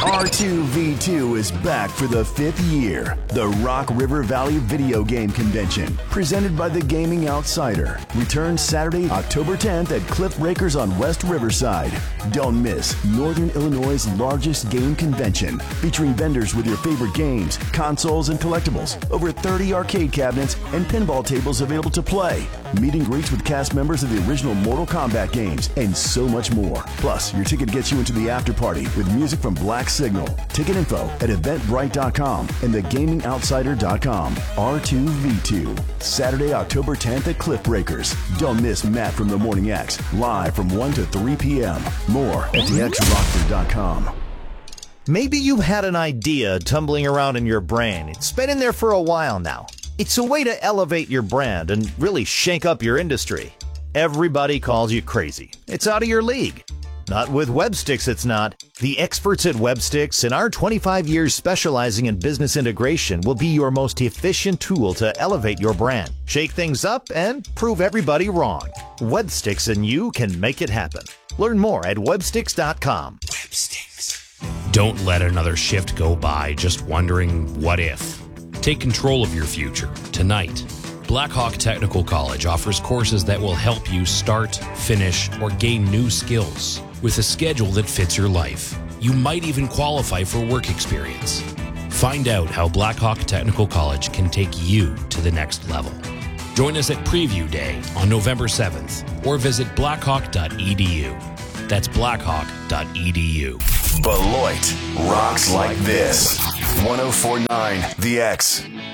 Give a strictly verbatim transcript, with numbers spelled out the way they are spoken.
R two V two is back for the fifth year. The Rock River Valley Video Game Convention, presented by the Gaming Outsider, returns Saturday, October tenth at Cliff Breakers on West Riverside. Don't miss Northern Illinois' largest game convention, featuring vendors with your favorite games, consoles, and collectibles, over thirty arcade cabinets, and pinball tables available to play. Meet and greets with cast members of the original Mortal Kombat games, and so much more. Plus, your ticket gets you into the after party with music from Black Signal. Ticket info at eventbrite dot com and the gaming outsider dot com. R two V two, Saturday, October tenth at Cliff Breakers. Don't miss Matt from the Morning X, live from one to three p.m. More at the x rockford dot com. Maybe you've had an idea tumbling around in your brain. It's been in there for a while now. It's a way to elevate your brand and really shake up your industry. Everybody calls you crazy. It's out of your league. Not with Websticks, it's not. The experts at Websticks and our twenty-five years specializing in business integration will be your most efficient tool to elevate your brand, shake things up, and prove everybody wrong. Websticks and you can make it happen. Learn more at websticks dot com. Websticks. Don't let another shift go by just wondering what if. Take control of your future tonight. Blackhawk Technical College offers courses that will help you start, finish, or gain new skills with a schedule that fits your life. You might even qualify for work experience. Find out how Blackhawk Technical College can take you to the next level. Join us at Preview Day on November seventh or visit blackhawk dot e d u. That's blackhawk dot e d u. Beloit rocks like this. one oh four point nine The X.